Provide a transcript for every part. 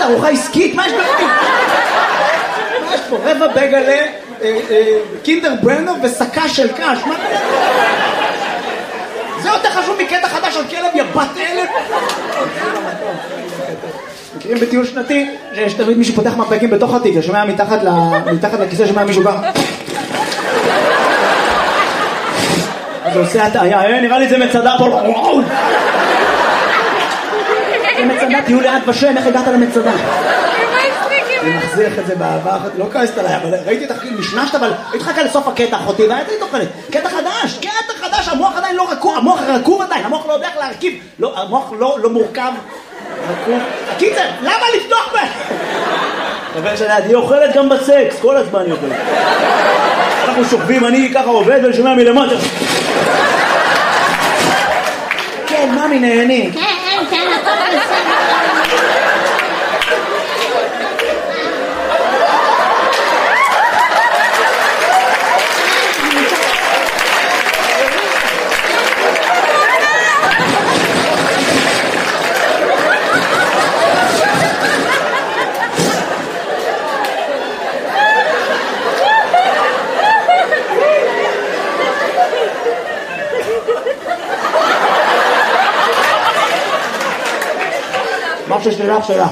ארוחה עסקית? מה יש פה? מה יש פה? רבע בגלה, קינדר ברנר וסקה של קש, מה אתה? זה יותר חשוב מקטע חדש על כלב יבת אלף. מכירים בטיול שנתי שיש תמיד מישהו פותח מפקים בתוך התיק, שומע מתחת לכיסא, שומע מישהו גם אז הוא עושה הטעיה, נראה לי זה מצדה פה. וואו, זה מצדה, תהיו ליד ושם, איך הגעת למצדה? אני מחזיך את זה באהבה אחת, לא כעסת עליי, אבל ראיתי את החיים, נשנשת, אבל התחכה לסוף הקטע אחותי, והייתי תוכלת, קטע חדש, המוח עדיין לא רקוב, המוח רקוב עדיין, המוח לא יודע איך להרכיב, המוח לא מורכב, רקוב. קיצר, למה לפתוח בה? אבל היא אוכלת גם בסקס, כל הזמן היא אוכלת. אנחנו שוכבים, אני ככה עובד ושומע מלמטה. כן, ממי נהנים. כן, הכל בסדר. מה ששלך שלך.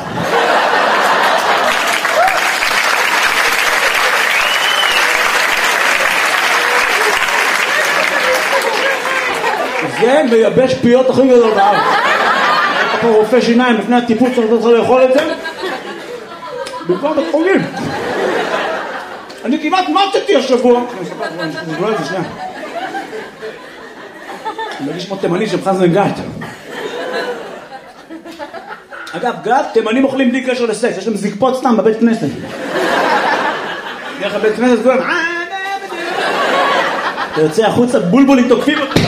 זה מייבש פיות הכי גדול בארץ. אתה פה רופא שיניים לפני הטיפול צריך לאכול את זה. בכלל בתחולים. אני כמעט מתתי השבוע. אני אספר את זה שנייה. אני מרגיש כמו תימני שמחזן גת. אגב, גת, תימנים אוכלים בלי קשר לסקס, יש להם זקפות סתם בבית כנסת. דרך הבית כנסת כולם, אתה יוצא החוצה, בולבולים תוקפים אותי.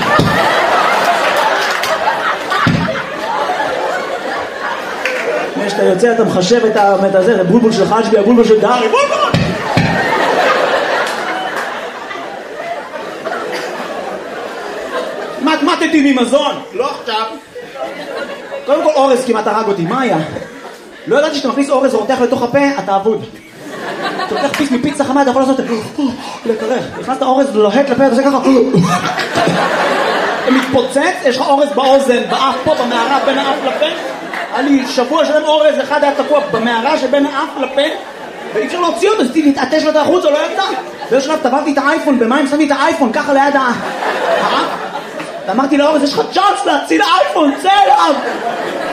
כשאתה יוצא, אתה מחשב את הזה, את הבולבול של חשבי, הבולבול של דהרי, בולבול! מתמטתי ממזון, לא עכשיו. קודם כל אורז כמעט הרג אותי, מה היה? לא ידעתי שאתה מכניס אורז ורותח לתוך הפה, אתה אבוד. אתה לוקח פיס מפיצה חמה, אתה יכול לעשות לקרר. נכנסת אורז ולוהט לפה, אתה עושה ככה. אתה מתפוצץ, יש לך אורז באוזן, באף פה, במערה, בין האף לפה. היה לי שבוע שלם אורז, אחד היה תקוע במערה שבין האף לפה, ואי אפשר להוציא אותו, אז תתעטש לו את החוץ, או לא יצא. באיזשהו שלב טבעתי את האייפון, במים שמתי את האייפון, ככה ליד האף. ואמרתי לאורז, יש לך צ'אנס להציל האייפון, צא אליו!